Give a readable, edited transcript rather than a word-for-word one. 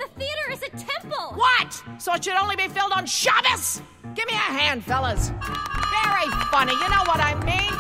The theater is a temple! What? So it should only be filled on Shabbos? Give me a hand, fellas. Very funny, you know what I mean?